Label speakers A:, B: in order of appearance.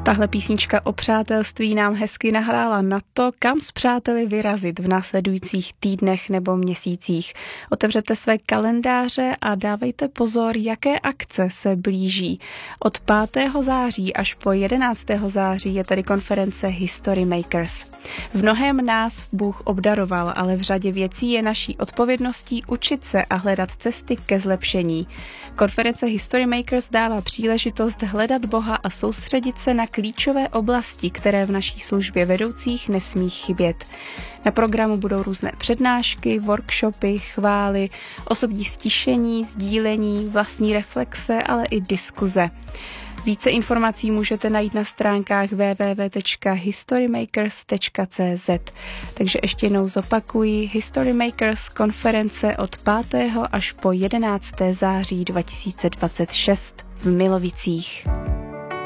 A: Tahle písnička o přátelství nám hezky nahrála na to, kam s přáteli vyrazit v následujících týdnech nebo měsících. Otevřete své kalendáře a dávejte pozor, jaké akce se blíží. Od 5. září až po 11. září je tady konference History Makers. V mnohém nás Bůh obdaroval, ale v řadě věcí je naší odpovědností učit se a hledat cesty ke zlepšení. Konference History Makers dává příležitost hledat Boha a soustředit se na klíčové oblasti, které v naší službě vedoucích nesmí chybět. Na programu budou různé přednášky, workshopy, chvály, osobní stišení, sdílení, vlastní reflexe, ale i diskuze. Více informací můžete najít na stránkách www.historymakers.cz. Takže ještě jednou zopakuji, History Makers konference od 5. až po 11. září 2026 v Milovicích.